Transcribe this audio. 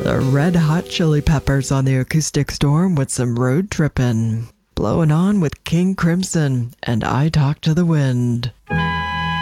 The Red Hot Chili Peppers on the Acoustic Storm with some road trippin'. Blowing on with King Crimson and I Talk to the Wind.